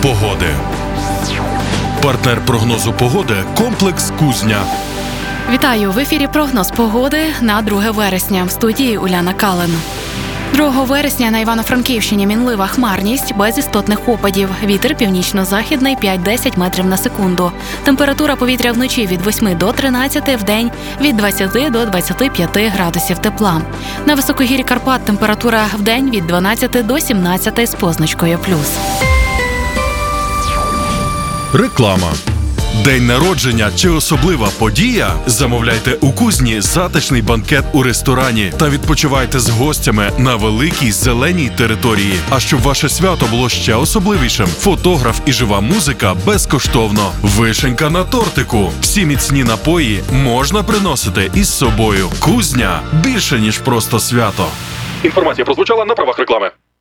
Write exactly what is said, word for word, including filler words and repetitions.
погоди. Партнер прогнозу погоди – комплекс «Кузня». Вітаю! В ефірі прогноз погоди на друге вересня. В студії Уляна Кален. другого вересня на Івано-Франківщині мінлива хмарність, без істотних опадів. Вітер північно-західний п'ять-десять метрів на секунду. Температура повітря вночі від восьми до тринадцяти, вдень від двадцяти до двадцяти п'яти градусів тепла. На високогір'ї Карпат температура вдень від дванадцяти до сімнадцяти з позначкою плюс. Реклама. День народження чи особлива подія? Замовляйте у Кузні затишний банкет у ресторані та відпочивайте з гостями на великій зеленій території. А щоб ваше свято було ще особливішим, фотограф і жива музика безкоштовно. Вишенька на тортику. Всі міцні напої можна приносити із собою. Кузня – більше, ніж просто свято. Інформація прозвучала на правах реклами.